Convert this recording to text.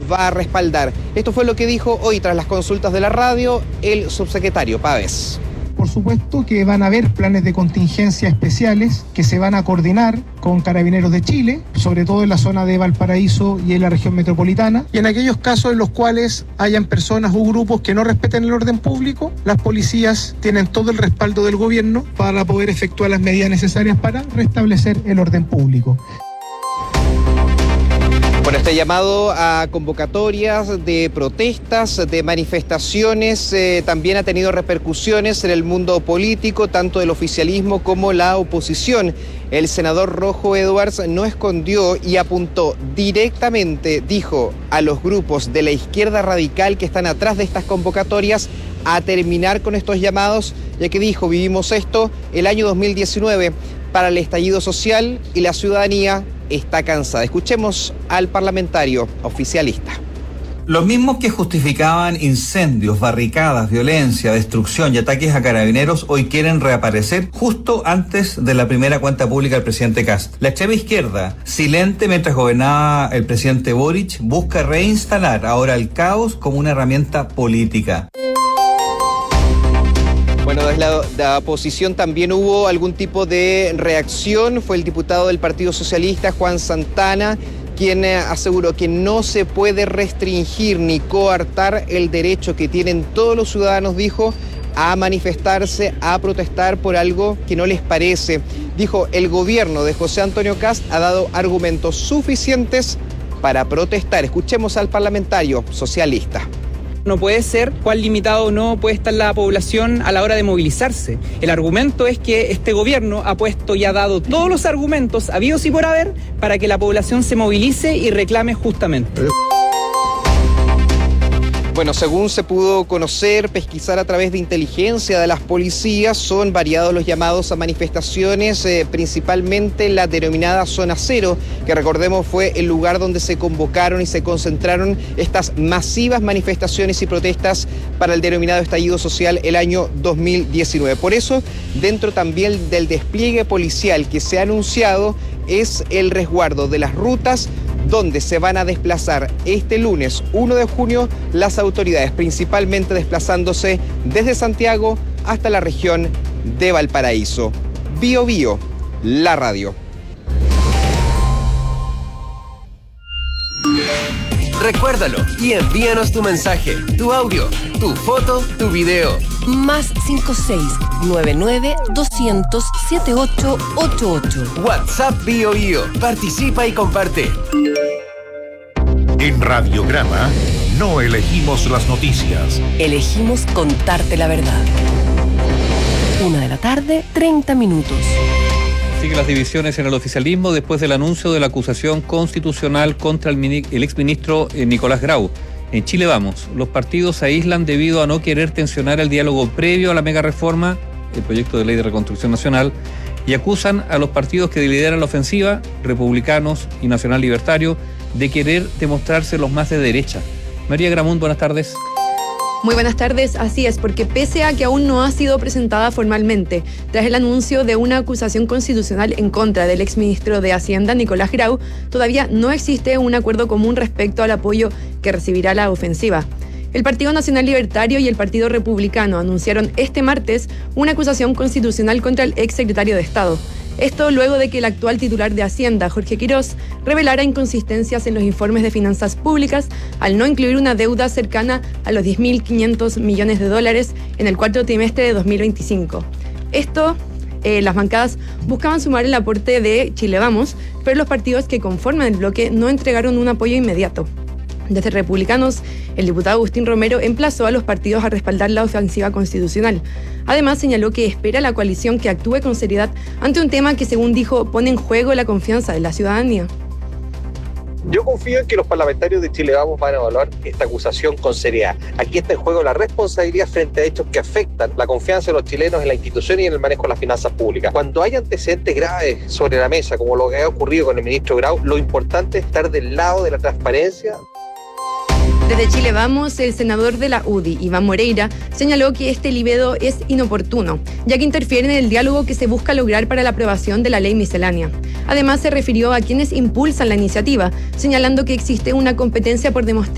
va a respaldar. Esto fue lo que dijo hoy tras las consultas de la radio el subsecretario Pavés. Por supuesto que van a haber planes de contingencia especiales que se van a coordinar con Carabineros de Chile, sobre todo en la zona de Valparaíso y en la región metropolitana. Y en aquellos casos en los cuales hayan personas o grupos que no respeten el orden público, las policías tienen todo el respaldo del gobierno para poder efectuar las medidas necesarias para restablecer el orden público. Bueno, este llamado a convocatorias de protestas, de manifestaciones, también ha tenido repercusiones en el mundo político, tanto del oficialismo como la oposición. El senador Rojo Edwards no escondió y apuntó directamente, dijo, a los grupos de la izquierda radical que están atrás de estas convocatorias a terminar con estos llamados, ya que dijo, vivimos esto el año 2019 para el estallido social y la ciudadanía está cansada. Escuchemos al parlamentario oficialista. Los mismos que justificaban incendios, barricadas, violencia, destrucción y ataques a carabineros hoy quieren reaparecer justo antes de la primera cuenta pública del presidente Kast. La extrema izquierda, silente mientras gobernaba el presidente Boric, busca reinstalar ahora el caos como una herramienta política. Bueno, desde la oposición también hubo algún tipo de reacción. Fue el diputado del Partido Socialista, Juan Santana, quien aseguró que no se puede restringir ni coartar el derecho que tienen todos los ciudadanos, dijo, a manifestarse, a protestar por algo que no les parece. Dijo, el gobierno de José Antonio Kast ha dado argumentos suficientes para protestar. Escuchemos al parlamentario socialista. No puede ser cuán limitado o no puede estar la población a la hora de movilizarse. El argumento es que este gobierno ha puesto y ha dado todos los argumentos habidos y por haber para que la población se movilice y reclame justamente. Bueno, según se pudo conocer, pesquisar a través de inteligencia de las policías, son variados los llamados a manifestaciones, principalmente la denominada Zona Cero, que recordemos fue el lugar donde se convocaron y se concentraron estas masivas manifestaciones y protestas para el denominado estallido social el año 2019. Por eso, dentro también del despliegue policial que se ha anunciado, es el resguardo de las rutas donde se van a desplazar este lunes 1 de junio las autoridades, principalmente desplazándose desde Santiago hasta la región de Valparaíso. Bio Bio, la radio. Recuérdalo y envíanos tu mensaje, tu audio, tu foto, tu video. Más 56-99-200-7888. WhatsApp Bio Bio. Participa y comparte. En Radiograma no elegimos las noticias. Elegimos contarte la verdad. 1:30 p.m, 30 minutos. Siguen las divisiones en el oficialismo después del anuncio de la acusación constitucional contra el exministro Nicolás Grau. En Chile Vamos, los partidos se aíslan debido a no querer tensionar el diálogo previo a la megareforma, el proyecto de ley de reconstrucción nacional, y acusan a los partidos que lideran la ofensiva, republicanos y Nacional Libertario, de querer demostrarse los más de derecha. María Gramont, buenas tardes. Muy buenas tardes, así es, porque pese a que aún no ha sido presentada formalmente, tras el anuncio de una acusación constitucional en contra del exministro de Hacienda, Nicolás Grau, todavía no existe un acuerdo común respecto al apoyo que recibirá la ofensiva. El Partido Nacional Libertario y el Partido Republicano anunciaron este martes una acusación constitucional contra el exsecretario de Estado. Esto luego de que el actual titular de Hacienda, Jorge Quirós, revelara inconsistencias en los informes de finanzas públicas al no incluir una deuda cercana a los $10.500 millones en el cuarto trimestre de 2025. Esto, las bancadas buscaban sumar el aporte de Chile Vamos, pero los partidos que conforman el bloque no entregaron un apoyo inmediato. Desde Republicanos, el diputado Agustín Romero emplazó a los partidos a respaldar la ofensiva constitucional. Además, señaló que espera a la coalición que actúe con seriedad ante un tema que, según dijo, pone en juego la confianza de la ciudadanía. Yo confío en que los parlamentarios de Chile Vamos van a evaluar esta acusación con seriedad. Aquí está en juego la responsabilidad frente a hechos que afectan la confianza de los chilenos en la institución y en el manejo de las finanzas públicas. Cuando hay antecedentes graves sobre la mesa, como lo que ha ocurrido con el ministro Grau, lo importante es estar del lado de la transparencia. Desde Chile Vamos, el senador de la UDI, Iván Moreira, señaló que este libelo es inoportuno, ya que interfiere en el diálogo que se busca lograr para la aprobación de la ley miscelánea. Además, se refirió a quienes impulsan la iniciativa, señalando que existe una competencia por demostrar